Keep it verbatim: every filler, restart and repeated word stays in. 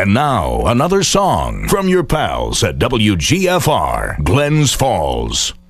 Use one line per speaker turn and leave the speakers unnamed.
And now, another song from your pals at W G F R, Glens Falls.